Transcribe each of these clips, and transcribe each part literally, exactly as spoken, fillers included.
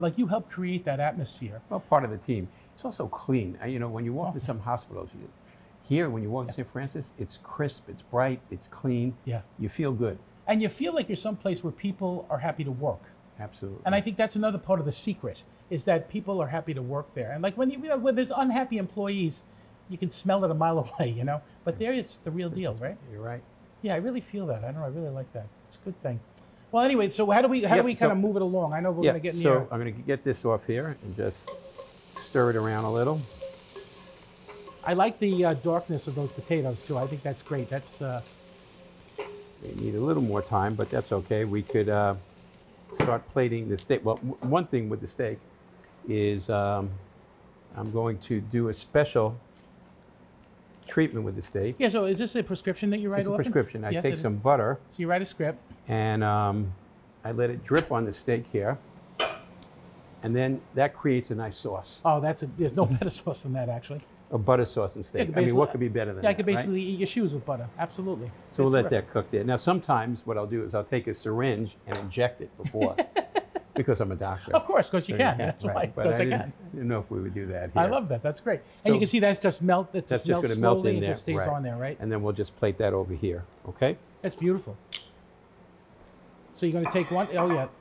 Like you help create that atmosphere. Well, part of the team. It's also clean. Uh, You know, when you walk Oh. to some hospitals, you, here, when you walk to Saint Francis, it's crisp, it's bright, it's clean. Yeah. You feel good. And you feel like you're someplace where people are happy to work. Absolutely. And I think that's another part of the secret, is that people are happy to work there. And like when you, you know, when there's unhappy employees, you can smell it a mile away, you know? But there is the real deal, right? You're right. Yeah, I really feel that. I don't know, I really like that. It's a good thing. Well, anyway, so how do we how Yep, do we so- kind of move it along? I know we're Yeah, going to get in so the air. I'm going to get this off here and just stir it around a little. I like the uh, darkness of those potatoes too. I think that's great. That's uh, They need a little more time, but that's okay. We could uh, start plating the steak. Well, w- one thing with the steak is um, I'm going to do a special treatment with the steak. yeah. So is this a prescription that you write It's a often? prescription. I Yes, take it is. some butter So you write a script. and um, I let it drip on the steak here. And then that creates a nice sauce. Oh, that's a, there's no better sauce than that, actually. A butter sauce and steak. could I mean, basically- what could be better than Yeah, I that, could right? basically eat your shoes with butter. Absolutely. So we'll It's let terrific. that cook there. Now, sometimes what I'll do is I'll take a syringe and inject it before, because I'm a doctor. Of course, because you So can. That's right. why. But Because I, didn't, can. didn't know if we would do that here. I love that. That's great. And you So- can see that's just melt. That's, That's just just melts going to melt slowly in and there. just stays right. on there, right? And then we'll just plate that over here, okay? That's beautiful. So you're going to take one. Oh yeah.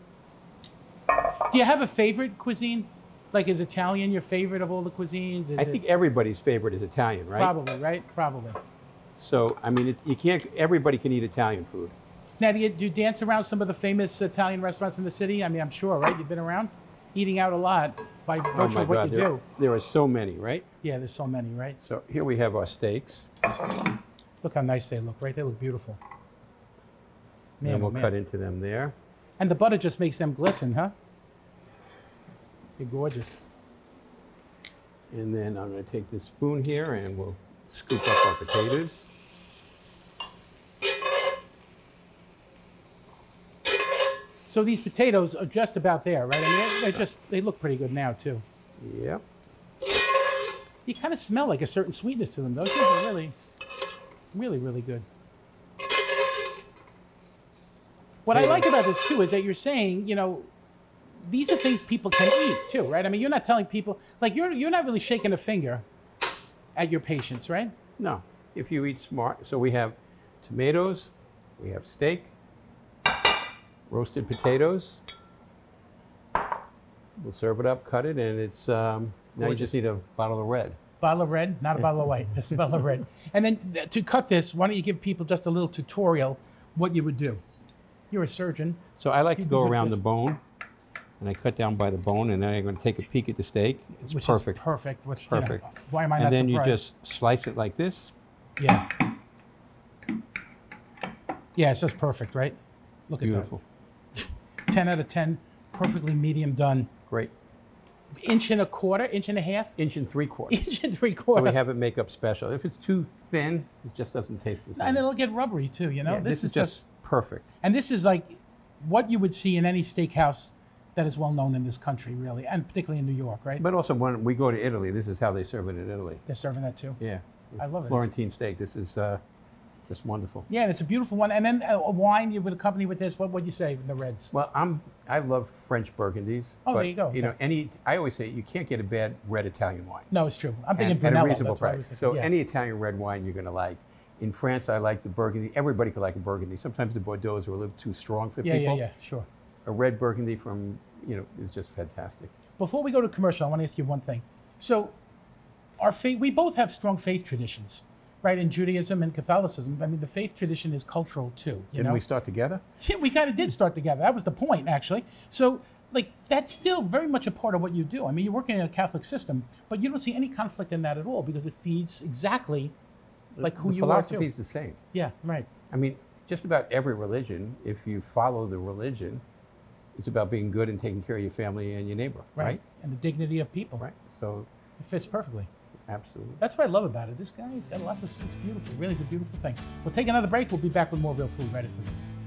Do you have a favorite cuisine? Like, is Italian your favorite of all the cuisines? Is I it think everybody's favorite is Italian, right? probably right? Probably. So, I mean, it, you can't, everybody can eat Italian food. Now, do you, do you dance around some of the famous Italian restaurants in the city? I mean, I'm sure, right? You've been around, eating out a lot by virtue Oh my of what God, you there, do. there are so many, right? Yeah, there's so many, right? So here we have our steaks. Look how nice they look, right? They look beautiful. Man, and oh, we'll man. cut into them there. And the butter just makes them glisten, huh? They're gorgeous. And then I'm going to take this spoon here and we'll scoop up our potatoes. So these potatoes are just about there, right? I mean, they just they look pretty good now too. Yep. You kind of smell like a certain sweetness to them, don't you? They're really, really, really good. What I Yeah. like about this too is that you're saying, you know, these are things people can eat too, right? I mean, you're not telling people like you're you're not really shaking a finger at your patients, right? No, if you eat smart. So we have tomatoes, we have steak, roasted potatoes. We'll serve it up, cut it, and it's, um, now you just Gorgeous. need a bottle of red. Bottle of red, not a bottle of white. This is a bottle of red. And then th- to cut this, why don't you give people just a little tutorial what you would do? You're a surgeon. So I like to You'd go be good at around the this. bone, and I cut down by the bone, and then I'm going to take a peek at the steak. It's Which perfect. is perfect. Which, you know, Perfect. why am I And not then surprised? you just slice it like this. Yeah. Yeah, it's just perfect, right? Look Beautiful. at that. ten out of ten, perfectly medium done. Great. Inch and a quarter, inch and a half, Inch and three quarters. inch and three So quarter. we have it make up special. If it's too thin, it just doesn't taste the same. And it'll get rubbery too, you know? Yeah, this, is just, perfect. and this is like what you would see in any steakhouse that is well known in this country, really, and particularly in New York, right? But also when we go to Italy, this is how they serve it in Italy. They're serving that too. Yeah. I love it. Florentine steak. This is uh, just wonderful. Yeah, and it's a beautiful one. And then uh, a wine you would accompany with this. What would you say in the reds? Well, I'm I love French Burgundies. Oh, but, there you go. You know, Okay. any I always say you can't get a bad red Italian wine. No, it's true. I'm thinking and, at a Brunello. reasonable That's what I was price. thinking. So yeah. any Italian red wine you're going to like. In France, I like the Burgundy. Everybody could like a Burgundy. Sometimes the Bordeaux's are a little too strong for yeah, people. yeah, yeah, sure. A red Burgundy from, you know, is just fantastic. Before we go to commercial, I want to ask you one thing. So, our faith, we both have strong faith traditions, right? In Judaism and Catholicism. I mean, the faith tradition is cultural too. You Didn't know, we start together? Yeah, we kind of did start together. That was the point, actually. So, like, that's still very much a part of what you do. I mean, you're working in a Catholic system, but you don't see any conflict in that at all because it feeds exactly like who the you are philosophy too. is the same. Yeah, right. I mean, just about every religion, if you follow the religion, it's about being good and taking care of your family and your neighbor, right, right? And the dignity of people. Right. So, It fits perfectly. absolutely. That's what I love about it. This guy, he's got a lot of, it's beautiful. Really, it's a beautiful thing. We'll take another break. We'll be back with more Real Food right after this.